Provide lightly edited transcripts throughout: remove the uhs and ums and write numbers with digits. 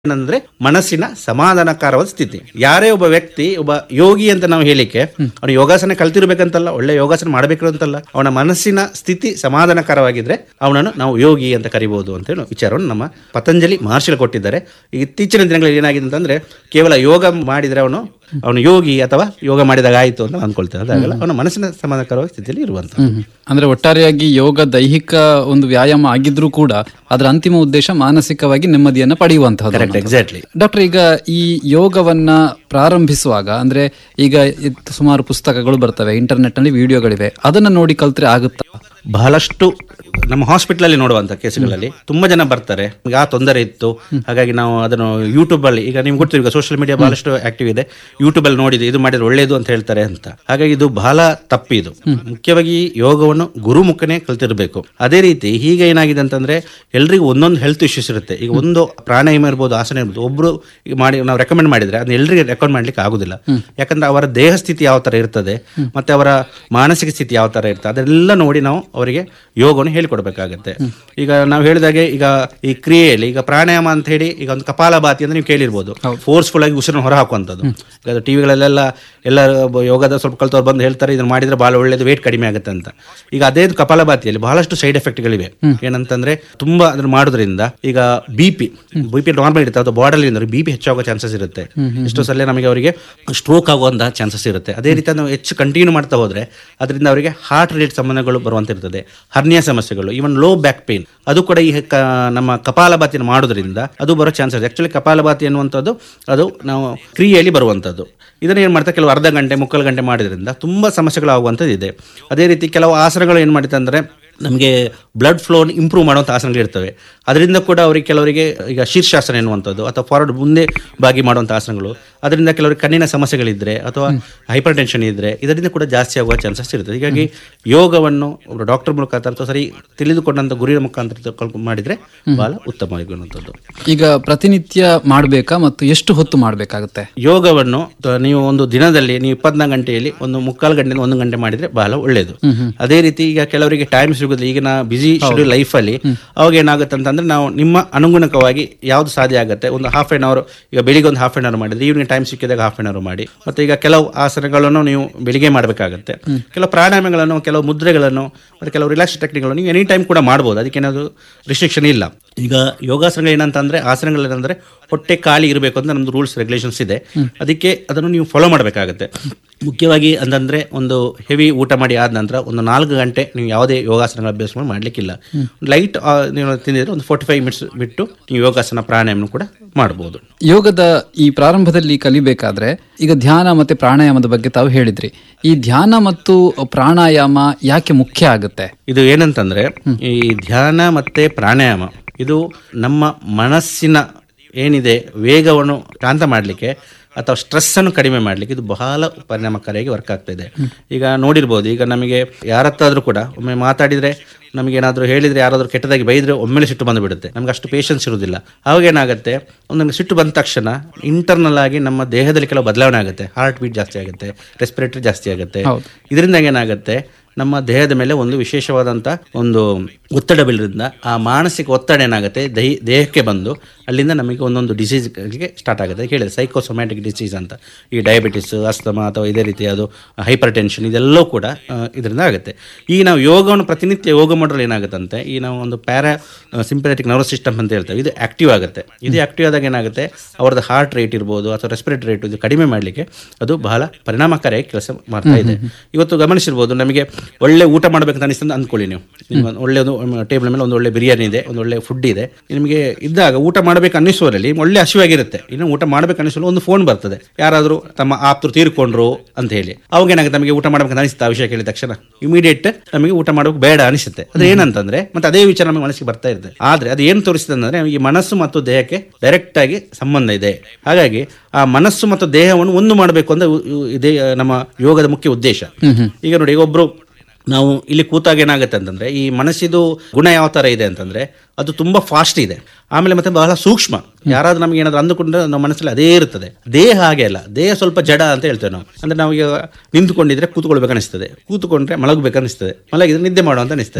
ಏನಂದ್ರೆ ಮನಸ್ಸಿನ ಸಮಾಧಾನಕರವಾದ ಸ್ಥಿತಿ. ಯಾರೇ ಒಬ್ಬ ವ್ಯಕ್ತಿ ಒಬ್ಬ ಯೋಗಿ ಅಂತ ನಾವು ಹೇಳಿಕೆ ಅವನು ಯೋಗಾಸನ ಕಲ್ತಿರ್ಬೇಕಂತಲ್ಲ, ಒಳ್ಳೆ ಯೋಗಾಸನ ಮಾಡಬೇಕು ಅಂತಲ್ಲ, ಅವನ ಮನಸ್ಸಿನ ಸ್ಥಿತಿ ಸಮಾಧಾನಕರವಾಗಿದ್ರೆ ಅವನನ್ನು ನಾವು ಯೋಗಿ ಅಂತ ಕರಿಬಹುದು ಅಂತ ಹೇಳಿ ವಿಚಾರವನ್ನು ನಮ್ಮ ಪತಂಜಲಿ ಮಹರ್ಷಿಗಳು ಕೊಟ್ಟಿದ್ದಾರೆ. ಇತ್ತೀಚಿನ ದಿನಗಳಲ್ಲಿ ಏನಾಗಿದೆ ಅಂತಂದ್ರೆ ಕೇವಲ ಯೋಗ ಮಾಡಿದ್ರೆ ಅವನು ಯೋಗಿ ಅಥವಾ ಯೋಗ ಮಾಡಿದಾಗ ಆಯ್ತು ಅಂತ ಅಂದ್ಕೊಳ್ತೇವೆ. ಅದಾಗಲ್ಲ, ಅವನ ಮನಸ್ಸಿನ ಸಮಾಧಾನಕರವಾದ ಸ್ಥಿತಿಯಲ್ಲಿ ಇರುವಂತ. ಅಂದ್ರೆ ಒಟ್ಟಾರೆಯಾಗಿ ಯೋಗ ದೈಹಿಕ ಒಂದು ವ್ಯಾಯಾಮ ಆಗಿದ್ರೂ ಕೂಡ ಅದರ ಅಂತಿಮ ಉದ್ದೇಶ ಮಾನಸಿಕವಾಗಿ ನೆಮ್ಮದಿಯನ್ನ ಪಡೆಯುವಂತಹದ್ದು. ಎಕ್ಸಾಕ್ಟ್ಲಿ ಡಾಕ್ಟರ್, ಈಗ ಈ ಯೋಗವನ್ನ ಪ್ರಾರಂಭಿಸುವಾಗ ಅಂದ್ರೆ ಈಗ ಸುಮಾರು ಪುಸ್ತಕಗಳು ಬರ್ತವೆ, ಇಂಟರ್ನೆಟ್ ನಲ್ಲಿ ವಿಡಿಯೋಗಳಿವೆ, ಅದನ್ನ ನೋಡಿ ಕಲ್ತ್ರೆ ಆಗುತ್ತಾ? ಬಹಳಷ್ಟು ನಮ್ಮ ಹಾಸ್ಪಿಟಲ್ ಅಲ್ಲಿ ನೋಡುವಂತ ಕೇಸ್ಗಳಲ್ಲಿ ತುಂಬಾ ಜನ ಬರ್ತಾರೆ, ಆ ತೊಂದರೆ ಇತ್ತು, ಹಾಗಾಗಿ ನಾವು ಅದನ್ನು ಯೂಟ್ಯೂಬ್ ಅಲ್ಲಿ, ಈಗ ನಿಮ್ಗೆ ಗೊತ್ತಿರುವ ಸೋಷಿಯಲ್ ಮೀಡಿಯಾ ಬಹಳಷ್ಟು ಆಕ್ಟಿವ್ ಇದೆ, ಯೂಟ್ಯೂಬ್ ಅಲ್ಲಿ ನೋಡಿದ್ರೆ ಇದು ಮಾಡಿದ್ರೆ ಒಳ್ಳೇದು ಅಂತ ಹೇಳ್ತಾರೆ ಅಂತ. ಹಾಗಾಗಿ ಇದು ಬಹಳ ತಪ್ಪಿದು. ಮುಖ್ಯವಾಗಿ ಯೋಗವನ್ನು ಗುರುಮುಖನೇ ಕಲ್ತಿರ್ಬೇಕು. ಅದೇ ರೀತಿ ಈಗ ಏನಾಗಿದೆ ಅಂತಂದ್ರೆ ಎಲ್ರಿಗೂ ಒಂದೊಂದು ಹೆಲ್ತ್ ಇಶ್ಯೂಸ್ ಇರುತ್ತೆ. ಈಗ ಒಂದು ಪ್ರಾಣಾಯಾಮ ಇರ್ಬೋದು, ಆಸನ ಇರ್ಬೋದು, ಒಬ್ರು ಮಾಡಿ ನಾವು ರೆಕಮೆಂಡ್ ಮಾಡಿದ್ರೆ ಅದನ್ನ ಎಲ್ರಿಗೆ ರೆಕಮೆಂಡ್ ಮಾಡ್ಲಿಕ್ಕೆ ಆಗುದಿಲ್ಲ. ಯಾಕಂದ್ರೆ ಅವರ ದೇಹ ಸ್ಥಿತಿ ಯಾವ ತರ ಇರ್ತದೆ ಮತ್ತೆ ಅವರ ಮಾನಸಿಕ ಸ್ಥಿತಿ ಯಾವ ತರ ಇರ್ತದೆ ಅದೆಲ್ಲ ನೋಡಿ ನಾವು ಅವರಿಗೆ ಯೋಗವನ್ನು ಹೇಳಿಕೊಡ್ಬೇಕಾಗತ್ತೆ. ಈಗ ನಾವು ಹೇಳಿದಾಗೆ ಈಗ ಈ ಕ್ರಿಯೆಯಲ್ಲಿ ಈಗ ಪ್ರಾಣಾಯಾಮ ಅಂತ ಹೇಳಿ ಈಗ ಒಂದು ಕಪಾಲಭಾತಿ ಅಂದ್ರೆ ನೀವು ಕೇಳಿರ್ಬೋದು, ಫೋರ್ಸ್ಫುಲ್ ಆಗಿ ಉಸಿರನ್ನು ಹೊರ ಹಾಕುವಂಥದ್ದು. ಈಗ ಟಿವಿಗಳಲ್ಲೆಲ್ಲ ಎಲ್ಲ ಯೋಗದ ಸ್ವಲ್ಪ ಕಲ್ತವ್ರು ಬಂದು ಹೇಳ್ತಾರೆ ಇದನ್ನ ಮಾಡಿದ್ರೆ ಬಹಳ ಒಳ್ಳೇದು, ವೇಟ್ ಕಡಿಮೆ ಆಗುತ್ತೆ ಅಂತ. ಈಗ ಅದೇ ಕಪಾಲಭಾತಿಯಲ್ಲಿ ಬಹಳಷ್ಟು ಸೈಡ್ ಎಫೆಕ್ಟ್ಗಳಿವೆ. ಏನಂತಂದ್ರೆ ತುಂಬಾ ಅದನ್ನ ಮಾಡೋದ್ರಿಂದ ಈಗ ಬಿಪಿ ನಾರ್ಮಲ್ ಇರುತ್ತೆ, ಅದು ಬಾರ್ಡರ್ ಬಿಪಿ ಹೆಚ್ಚಾಗೋ ಚಾನ್ಸಸ್ ಇರುತ್ತೆ. ಎಷ್ಟೋ ಸಲ ನಮಗೆ ಅವರಿಗೆ ಸ್ಟ್ರೋಕ್ ಆಗುವಂತಹ ಚಾನ್ಸಸ್ ಇರುತ್ತೆ. ಅದೇ ರೀತಿ ನಾವು ಹೆಚ್ಚು ಕಂಟಿನ್ಯೂ ಮಾಡ್ತಾ ಹೋದ್ರೆ ಅದರಿಂದ ಅವರಿಗೆ ಹಾರ್ಟ್ ರಿಲೇಟೆಡ್ ಸಂಬಂಧಗಳು ಬರುವಂತಿರ್ತದೆ, ಹರ್ನಿಯಾ ಸಮಸ್ಯೆಗಳು, ಈವನ್ ಲೋ ಬ್ಯಾಕ್ ಪೇನ್, ಅದು ಕೂಡ ಈ ನಮ್ಮ ಕಪಾಲಭಾತಿಯನ್ನು ಮಾಡೋದ್ರಿಂದ ಅದು ಬರೋ ಚಾನ್ಸಸ್. ಆಕ್ಚುಲಿ ಕಪಾಲಭಾತಿ ಅನ್ನುವಂಥದ್ದು ಅದು ನಾವು ಕ್ರಿಯೆಯಲ್ಲಿ ಬರುವಂಥದ್ದು. ಇದನ್ನ ಏನು ಮಾಡ್ತಾರೆ, ಕೆಲವು ಅರ್ಧ ಗಂಟೆ ಮುಕ್ಕಾಲು ಗಂಟೆ ಮಾಡಿದ್ರಿಂದ ತುಂಬಾ ಸಮಸ್ಯೆಗಳು ಆಗುವಂಥದ್ದು ಇದೆ. ಅದೇ ರೀತಿ ಕೆಲವು ಆಸನಗಳು ಏನು ಮಾಡುತ್ತೆ ಅಂದ್ರೆ ನಮಗೆ ಬ್ಲಡ್ ಫ್ಲೋ ಇಂಪ್ರೂವ್ ಮಾಡುವಂಥ ಆಸನಗಳು ಇರ್ತವೆ. ಅದರಿಂದ ಕೂಡ ಅವರಿಗೆ ಕೆಲವರಿಗೆ ಈಗ ಶೀರ್ಷಾಸನ ಎನ್ನುವಂಥದ್ದು ಅಥವಾ ಫಾರ್ವರ್ಡ್ ಮುಂದೆ ಬಾಗಿ ಮಾಡುವಂಥ ಆಸನಗಳು, ಅದರಿಂದ ಕೆಲವರಿಗೆ ಕಣ್ಣಿನ ಸಮಸ್ಯೆಗಳಿದ್ರೆ ಅಥವಾ ಹೈಪರ್ ಟೆನ್ಷನ್ ಇದ್ರೆ ಇದರಿಂದ ಕೂಡ ಜಾಸ್ತಿ ಆಗುವ ಚಾನ್ಸಸ್ ಇರ್ತದೆ. ಹೀಗಾಗಿ ಯೋಗವನ್ನು ಒಬ್ಬರು ಡಾಕ್ಟರ್ ಮುಖಾಂತರ ಅಥವಾ ಸರಿ ತಿಳಿದುಕೊಂಡಂಥ ಗುರಿಯ ಮುಖಾಂತರ ಮಾಡಿದ್ರೆ ಬಹಳ ಉತ್ತಮವಾಗಿರುವಂಥದ್ದು. ಈಗ ಪ್ರತಿನಿತ್ಯ ಮಾಡಬೇಕಾ ಮತ್ತು ಎಷ್ಟು ಹೊತ್ತು ಮಾಡಬೇಕಾಗುತ್ತೆ ಯೋಗವನ್ನು? ನೀವು ಒಂದು ದಿನದಲ್ಲಿ ನೀವು 24 ಗಂಟೆಯಲ್ಲಿ ಒಂದು ಮುಕ್ಕಾಲು ಗಂಟೆಯಿಂದ 1 ಗಂಟೆ ಮಾಡಿದ್ರೆ ಬಹಳ ಒಳ್ಳೆಯದು. ಅದೇ ರೀತಿ ಈಗ ಕೆಲವರಿಗೆ ಟೈಮ್ ಸಿಗುದಿಲ್ಲ, ಈಗಿನ ಬಿಸಿ ಶೆಡ್ಯೂಲ್ ಲೈಫ್ ಅಲ್ಲಿ ಅವಾಗ ಏನಾಗುತ್ತೆ ಅಂತಂದ್ರೆ ನಾವು ನಿಮ್ಮ ಅನುಗುಣಕವಾಗಿ ಯಾವ್ದು ಸಾಧ್ಯ ಆಗುತ್ತೆ, ಒಂದು ಹಾಫ್ ಆನ್ ಅವರ್, ಈಗ ಬೆಳಿಗ್ಗೆ ಒಂದು ಹಾಫ್ ಆನ್ ಅವರ್ ಮಾಡಿದ್ರೆ ಈವ್ನಿಂಗ್ ಟೈಮ್ ಸಿಕ್ಕಿದಾಗ ಹಾಫ್ ಆನ್ ಅವರ್ ಮಾಡಿ. ಮತ್ತೆ ಈಗ ಕೆಲವು ಆಸನಗಳನ್ನು ನೀವು ಬೆಳಿಗ್ಗೆ ಮಾಡಬೇಕಾಗುತ್ತೆ, ಕೆಲವು ಪ್ರಾಣಾಯಾಮಗಳನ್ನು, ಕೆಲವು ಮುದ್ರೆಗಳನ್ನು, ಮತ್ತೆ ಕೆಲವು ರಿಲ್ಯಾಕ್ಸ್ ಟೆಕ್ನಿಕ್ಗಳನ್ನು ನೀವು ಎನಿ ಟೈಮ್ ಕೂಡ ಮಾಡ್ಬೋದು, ಅದಕ್ಕೇನಾದ್ರು ರಿಸ್ಟ್ರಿಕ್ಷನ್ ಇಲ್ಲ. ಈಗ ಯೋಗಾಸನಗಳು ಏನಂತಂದ್ರೆ ಆಸನಗಳು ಏನಂದ್ರೆ ಹೊಟ್ಟೆ ಖಾಲಿ ಇರಬೇಕು ಅಂತ ನಮ್ದು ರೂಲ್ಸ್ ರೆಗ್ಯುಲೇಷನ್ಸ್ ಇದೆ, ಅದಕ್ಕೆ ಅದನ್ನು ನೀವು ಫಾಲೋ ಮಾಡಬೇಕಾಗುತ್ತೆ. ಮುಖ್ಯವಾಗಿ ಅಂತಂದ್ರೆ ಒಂದು ಹೆವಿ ಊಟ ಮಾಡಿ ಆದ ನಂತರ ಒಂದು 4 ಗಂಟೆ ನೀವು ಯಾವುದೇ ಯೋಗಾಸನಗಳ ಅಭ್ಯಾಸ ಮಾಡಲಿಕ್ಕಿಲ್ಲ. ಲೈಟ್ ನೀವು ತಿಂದಿದ್ರೆ ಒಂದು 45 ಮಿನಿಟ್ಸ್ ಬಿಟ್ಟು ನೀವು ಯೋಗಾಸನ ಪ್ರಾಣಾಯಾಮ ಕೂಡ ಮಾಡಬಹುದು. ಯೋಗದ ಈ ಪ್ರಾರಂಭದಲ್ಲಿ ಕಲಿಬೇಕಾದ್ರೆ ಈಗ ಧ್ಯಾನ ಮತ್ತೆ ಪ್ರಾಣಾಯಾಮದ ಬಗ್ಗೆ ತಾವು ಹೇಳಿದ್ರಿ. ಈ ಧ್ಯಾನ ಮತ್ತು ಪ್ರಾಣಾಯಾಮ ಯಾಕೆ ಮುಖ್ಯ ಆಗುತ್ತೆ? ಇದು ಏನಂತಂದ್ರೆ ಈ ಧ್ಯಾನ ಮತ್ತೆ ಪ್ರಾಣಾಯಾಮ ಇದು ನಮ್ಮ ಮನಸ್ಸಿನ ಏನಿದೆ ವೇಗವನ್ನು ಶಾಂತ ಮಾಡಲಿಕ್ಕೆ ಅಥವಾ ಸ್ಟ್ರೆಸ್ ಅನ್ನು ಕಡಿಮೆ ಮಾಡಲಿಕ್ಕೆ ಇದು ಬಹಳ ಪರಿಣಾಮಕಾರಿಯಾಗಿ ವರ್ಕ್ ಆಗ್ತಾ ಇದೆ. ಈಗ ನೋಡಿರ್ಬೋದು, ಈಗ ನಮಗೆ ಯಾರತ್ತಾದ್ರೂ ಕೂಡ ಒಮ್ಮೆ ಮಾತಾಡಿದ್ರೆ ನಮಗೆ ಏನಾದರೂ ಹೇಳಿದ್ರೆ, ಯಾರಾದರೂ ಕೆಟ್ಟದಾಗಿ ಬೈದ್ರೆ ಒಮ್ಮೆಲೆ ಸಿಟ್ಟು ಬಂದುಬಿಡುತ್ತೆ, ನಮ್ಗೆ ಅಷ್ಟು ಪೇಷನ್ಸ್ ಇರುವುದಿಲ್ಲ. ಅವಾಗ ಏನಾಗುತ್ತೆ, ನಮಗೆ ಸಿಟ್ಟು ಬಂದ ತಕ್ಷಣ ಇಂಟರ್ನಲ್ ಆಗಿ ನಮ್ಮ ದೇಹದಲ್ಲಿ ಕೆಲವು ಬದಲಾವಣೆ ಆಗುತ್ತೆ, ಹಾರ್ಟ್ ಬೀಟ್ ಜಾಸ್ತಿ ಆಗುತ್ತೆ, ರೆಸ್ಪಿರೇಟರಿ ಜಾಸ್ತಿ ಆಗುತ್ತೆ. ಇದರಿಂದ ಏನಾಗುತ್ತೆ, ನಮ್ಮ ದೇಹದ ಮೇಲೆ ಒಂದು ವಿಶೇಷವಾದಂಥ ಒಂದು ಒತ್ತಡ ಬೀಳೋದ್ರಿಂದ ಆ ಮಾನಸಿಕ ಒತ್ತಡ ಏನಾಗುತ್ತೆ ದೇಹಕ್ಕೆ ಬಂದು ಅಲ್ಲಿಂದ ನಮಗೆ ಒಂದೊಂದು ಡಿಸೀಸ್ಗೆ ಸ್ಟಾರ್ಟ್ ಆಗುತ್ತೆ. ಹೇಳಿದೆ ಸೈಕೋಸೊಮ್ಯಾಟಿಕ್ ಡಿಸೀಸ್ ಅಂತ, ಈ ಡಯಾಬಿಟಿಸ್, ಅಸ್ತಮಾ ಅಥವಾ ಇದೇ ರೀತಿ ಅದು ಹೈಪರ್ ಟೆನ್ಷನ್, ಇದೆಲ್ಲವೂ ಕೂಡ ಇದರಿಂದ ಆಗುತ್ತೆ. ಈಗ ನಾವು ಯೋಗವನ್ನು ಪ್ರತಿನಿತ್ಯ ಯೋಗ ಮಾಡೋದ್ರಲ್ಲಿ ಏನಾಗುತ್ತಂತೆ, ಈ ನಾವು ಒಂದು ಪ್ಯಾರಾ ಸಿಂಪಥೆಟಿಕ್ ನರ್ವಸ್ ಸಿಸ್ಟಮ್ ಅಂತ ಹೇಳ್ತೇವೆ, ಇದು ಆಕ್ಟಿವ್ ಆಗುತ್ತೆ. ಇದು ಆಕ್ಟಿವ್ ಆದಾಗ ಏನಾಗುತ್ತೆ, ಅವರದ್ದು ಹಾರ್ಟ್ ರೇಟ್ ಇರ್ಬೋದು ಅಥವಾ ರೆಸ್ಪಿರೇಟರಿ ರೇಟ್ ಇದು ಕಡಿಮೆ ಮಾಡಲಿಕ್ಕೆ ಅದು ಬಹಳ ಪರಿಣಾಮಕಾರಿಯಾಗಿ ಕೆಲಸ ಮಾಡ್ತಾ ಇದೆ. ಇವತ್ತು ಗಮನಿಸಿರ್ಬೋದು, ನಮಗೆ ಒಳ್ಳೆ ಊಟ ಮಾಡಬೇಕಂತ ಅನಿಸ್ತಂತ ಅಂದ್ಕೊಳ್ಳಿ, ನೀವು ಒಳ್ಳೆಯದು ಟೇಬಲ್ ಮೇಲೆ ಒಂದು ಒಳ್ಳೆ ಬಿರಿಯಾನಿ ಇದೆ, ಒಂದು ಒಳ್ಳೆ ಫುಡ್ ಇದೆ, ನಿಮಗೆ ಇದ್ದಾಗ ಊಟ ಮಾಡಬೇಕು ಅನ್ನಿಸುವಲ್ಲಿ ಒಳ್ಳೆ ಹಸಿವಾಗಿರುತ್ತೆ, ಇನ್ನು ಊಟ ಮಾಡಬೇಕು ಅನ್ನಿಸಲು ಒಂದು ಫೋನ್ ಬರ್ತದೆ, ಯಾರಾದರೂ ತಮ್ಮ ಆಪ್ತರು ತೀರ್ಕೊಂಡ್ರು ಅಂತ ಹೇಳಿ. ಅವಾಗ ಏನಾಗುತ್ತೆ, ನಮಗೆ ಊಟ ಮಾಡಬೇಕಂತ ಅನಿಸುತ್ತೆ, ಆ ವಿಷಯ ಕೇಳಿದ ತಕ್ಷಣ ಇಮಿಡಿಯೇಟ್ ನಮಗೆ ಊಟ ಮಾಡಬೇಕು ಬೇಡ ಅನಿಸುತ್ತೆ. ಅದು ಏನಂತಂದ್ರೆ ಮತ್ತೆ ಅದೇ ವಿಚಾರ ನಮಗೆ ಮನಸ್ಸಿಗೆ ಬರ್ತಾ ಇರುತ್ತೆ. ಆದ್ರೆ ಅದು ಏನು ತೋರಿಸ್ತದೆ ಅಂದ್ರೆ ಈ ಮನಸ್ಸು ಮತ್ತು ದೇಹಕ್ಕೆ ಡೈರೆಕ್ಟ್ ಆಗಿ ಸಂಬಂಧ ಇದೆ. ಹಾಗಾಗಿ ಆ ಮನಸ್ಸು ಮತ್ತು ದೇಹವನ್ನು ಒಂದು ಮಾಡಬೇಕು ಅಂತ ಇದೇ ನಮ್ಮ ಯೋಗದ ಮುಖ್ಯ ಉದ್ದೇಶ. ಈಗ ನೋಡಿ, ಈಗ ಒಬ್ರು ನಾವು ಇಲ್ಲಿ ಕೂತಾಗ ಏನಾಗುತ್ತೆ ಅಂತಂದ್ರೆ ಈ ಮನಸ್ಸಿದು ಗುಣ ಯಾವ ತರ ಇದೆ ಅಂತಂದ್ರೆ ಅದು ತುಂಬಾ ಫಾಸ್ಟ್ ಇದೆ, ಆಮೇಲೆ ಮತ್ತೆ ಬಹಳ ಸೂಕ್ಷ್ಮ. ಯಾರಾದ್ರೂ ನಮ್ಗೆ ಏನಾದ್ರು ಅಂದುಕೊಂಡ್ರೆ ನಮ್ಮ ಮನಸ್ಸಲ್ಲಿ ಅದೇ ಇರ್ತದೆ. ದೇಹ ಹಾಗೆ ಅಲ್ಲ, ದೇಹ ಸ್ವಲ್ಪ ಜಡ ಅಂತ ಹೇಳ್ತೇವೆ ನಾವು. ಅಂದ್ರೆ ನಾವು ಈಗ ನಿಂತ್ಕೊಂಡಿದ್ರೆ ಕೂತ್ಕೊಳ್ಬೇಕು ಅನಿಸ್ತದೆ, ಕೂತ್ಕೊಂಡ್ರೆ ಮಲಗಬೇಕು ಅನಿಸ್ತದೆ, ಮಲಗಿದ್ರೆ ನಿದ್ದೆ ಮಾಡುವ ಅಂತ ಅನಿಸ್ತದೆ.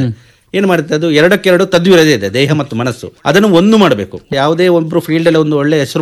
ಏನು ಮಾಡುತ್ತೆ, ಅದು ಎರಡಕ್ಕೆರಡು ತದ್ವಿರೋಧ ಇದೆ, ದೇಹ ಮತ್ತು ಮನಸ್ಸು. ಅದನ್ನು ಒಂದು ಮಾಡಬೇಕು. ಯಾವುದೇ ಒಬ್ಬರು ಫೀಲ್ಡಲ್ಲಿ ಒಂದು ಒಳ್ಳೆ ಹೆಸರು